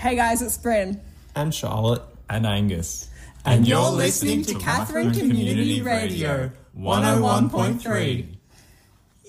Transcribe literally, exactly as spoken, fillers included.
Hey guys, it's Bryn. And Charlotte. And Angus. And, and you're listening to Katherine Community Radio, one oh one point three.